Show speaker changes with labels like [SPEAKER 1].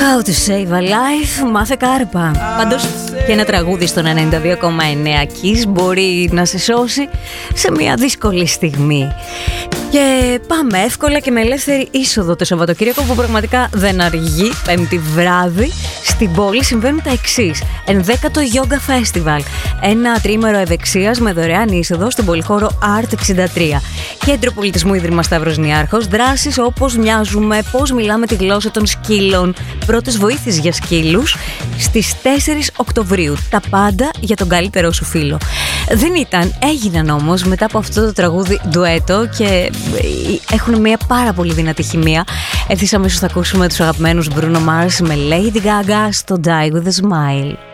[SPEAKER 1] How to save a life, μάθε κάρπα. Πάντως και ένα τραγούδι στον 92,9 Kiss μπορεί να σε σώσει σε μια δύσκολη στιγμή. Και πάμε εύκολα και με ελεύθερη είσοδο το Σαββατοκύριακο, που πραγματικά δεν αργεί. Πέμπτη βράδυ στην πόλη συμβαίνουν τα εξής: 11ο Yoga Festival, ένα τρίμερο ευεξίας με δωρεάν είσοδο στον πολυχώρο Art 63. Κέντρο Πολιτισμού Ίδρυμα Σταύρος Νιάρχος. Δράσεις όπως μοιάζουμε, πώς μιλάμε τη γλώσσα των σκύλων, πρώτες βοήθειες για σκύλους, στις 4 Οκτωβρίου. Τα πάντα για τον καλύτερό σου φίλο. Δεν ήταν, έγιναν όμως μετά από αυτό το τραγούδι ντουέτο και έχουν μια πάρα πολύ δυνατή χημεία. Ευθύς αμέσως θα ακούσουμε τους αγαπημένους Bruno Mars με Lady Gaga στο Die With A Smile.